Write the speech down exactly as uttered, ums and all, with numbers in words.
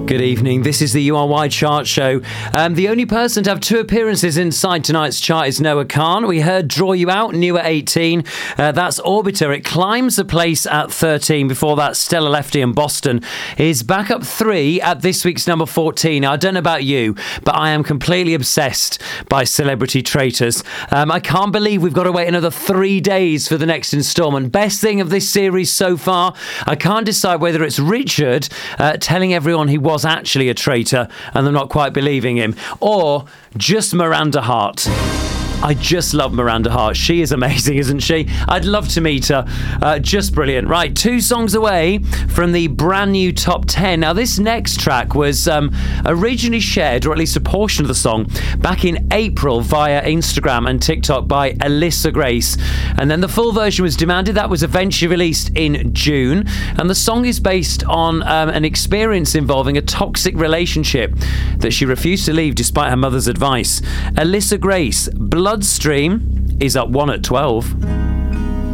Good evening. This is the U R Y Chart Show. Um, the only person to have two appearances inside tonight's chart is Noah Khan. We heard Draw You Out, new at eighteen. Uh, that's Orbiter. It climbs a place at thirteen. Before that, Stella Lefty and Boston is back up three at this week's number fourteen. Now, I don't know about you, but I am completely obsessed by Celebrity Traitors. Um, I can't believe we've got to wait another three days for the next instalment. Best thing of this series so far. I can't decide whether it's Richard uh, telling everyone he was actually a traitor and they're not quite believing him, or just Miranda Hart. I just love Miranda Hart. She is amazing, isn't she? I'd love to meet her. Uh, just brilliant. Right, two songs away from the brand new top ten. Now, this next track was um, originally shared, or at least a portion of the song, back in April via Instagram and TikTok by Alyssa Grace. And then the full version was demanded. That was eventually released in June. And the song is based on um, an experience involving a toxic relationship that she refused to leave despite her mother's advice. Alyssa Grace, Bloodstream, is up one at twelve.